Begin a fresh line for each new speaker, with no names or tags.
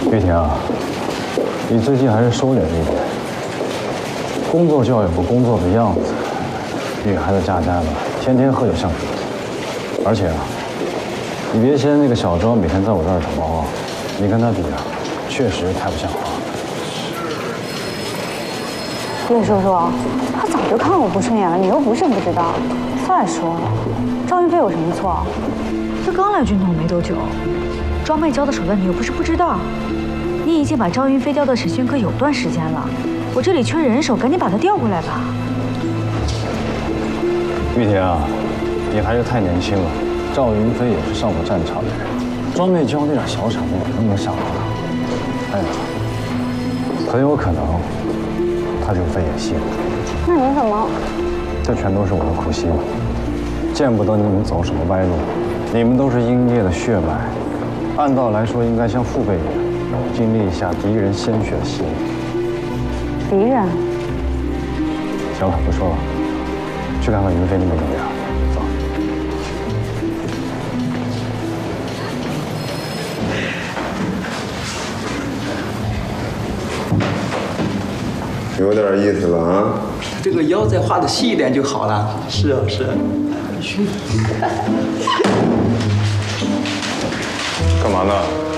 玉婷啊，你最近还是收敛一点，工作就要有个工作的样子。女孩子家家的，天天喝酒像什么？而且啊，你别嫌那个小庄每天在我这儿找毛啊，你跟他比啊，确实太不像话。
叶叔叔，他早就看我不顺眼了，你又不是不知道。再说了，赵云飞有什么错？
他刚来军统没多久，庄妹教的手段你又不是不知道。你已经把赵云飞调到审讯科有段时间了，我这里缺人手，赶紧把他调过来吧。
玉婷啊，你还是太年轻了。赵云飞也是上过战场的人，庄妹教那点小场面能不能上啊？哎呀，很有可能他就非演戏了。
那你怎么？
这全都是我的苦心，见不得你们走什么歪路。你们都是英烈的血脉，按道来说应该像父辈一样，经历一下敌人鲜血的洗礼。
敌人？
行了，不说了，去看看云飞那边怎么样。走。
有点意思了啊！
这个腰再画的细一点就好了。是啊，是啊。
干嘛呢？